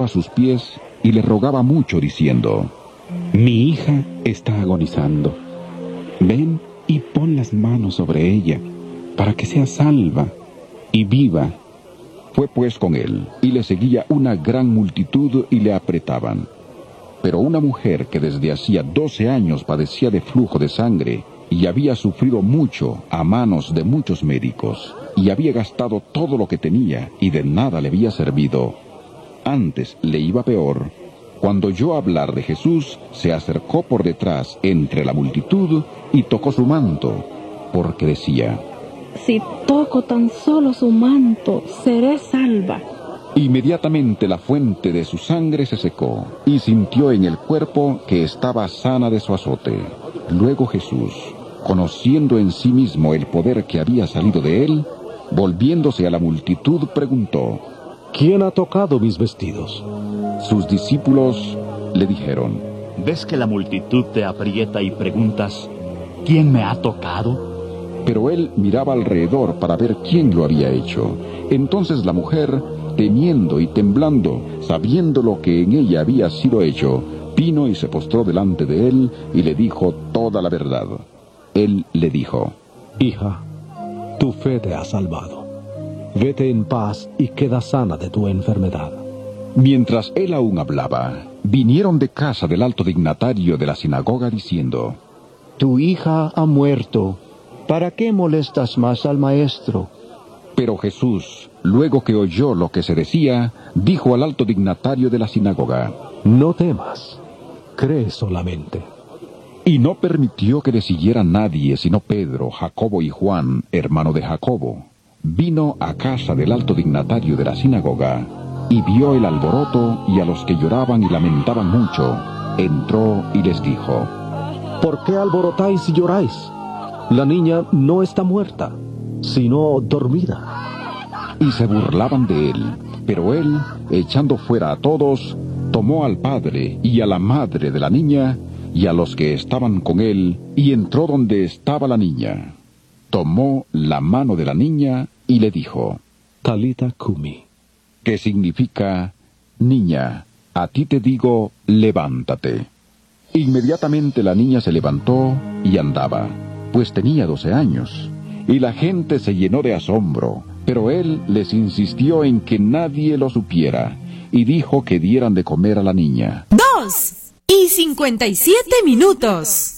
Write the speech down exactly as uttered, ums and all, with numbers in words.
a sus pies y le rogaba mucho diciendo: «Mi hija está agonizando. Ven y pon las manos sobre ella, para que sea salva y viva». Fue pues con él, y le seguía una gran multitud y le apretaban. Pero una mujer que desde hacía doce años padecía de flujo de sangre, y había sufrido mucho a manos de muchos médicos, y había gastado todo lo que tenía, y de nada le había servido, antes le iba peor, cuando oyó hablar de Jesús, se acercó por detrás entre la multitud y tocó su manto, porque decía: «Si toco tan solo su manto, seré salva». Inmediatamente la fuente de su sangre se secó, y sintió en el cuerpo que estaba sana de su azote. Luego Jesús, conociendo en sí mismo el poder que había salido de él, volviéndose a la multitud, preguntó: ¿Quién ha tocado mis vestidos? Sus discípulos le dijeron: ¿Ves que la multitud te aprieta y preguntas: ¿quién me ha tocado? Pero él miraba alrededor para ver quién lo había hecho. Entonces la mujer, temiendo y temblando, sabiendo lo que en ella había sido hecho, vino y se postró delante de él y le dijo toda la verdad. Él le dijo: Hija, tu fe te ha salvado. Vete en paz y queda sana de tu enfermedad. Mientras él aún hablaba, vinieron de casa del alto dignatario de la sinagoga diciendo: Tu hija ha muerto. ¿Para qué molestas más al maestro? Pero Jesús, luego que oyó lo que se decía, dijo al alto dignatario de la sinagoga: No temas, cree solamente. Y no permitió que le siguiera nadie sino Pedro, Jacobo y Juan, hermano de Jacobo. Vino a casa del alto dignatario de la sinagoga, y vio el alboroto y a los que lloraban y lamentaban mucho. Entró y les dijo: ¿Por qué alborotáis y lloráis? La niña no está muerta, sino dormida. Y se burlaban de él. Pero él, echando fuera a todos, tomó al padre y a la madre de la niña, y a los que estaban con él, y entró donde estaba la niña. Tomó la mano de la niña y le dijo: Talita cumi, que significa: Niña, a ti te digo, levántate. Inmediatamente la niña se levantó y andaba, pues tenía doce años, y la gente se llenó de asombro, pero él les insistió en que nadie lo supiera, y dijo que dieran de comer a la niña. Dos y cincuenta y siete minutos.